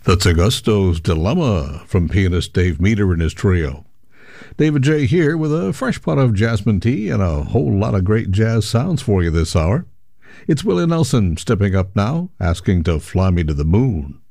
That's Augusto's Dilemma from pianist Dave Meter and his trio. David J. here with a fresh pot of jasmine tea and a whole lot of great jazz sounds for you this hour. It's Willie Nelson stepping up now, asking to fly me to the moon.